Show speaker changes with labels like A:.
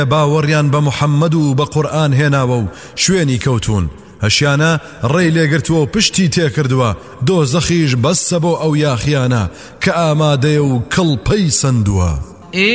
A: باوەڕیان بە محەممەد و بە قورئان هێناوە و شوێنی کەوتون هەشیانە ڕێی لێگرتووە و پشتی تێکردووە دۆزەخیش بەسە بۆ ئەو یاخیانە کە ئامادەیە و کڵپەی سندووە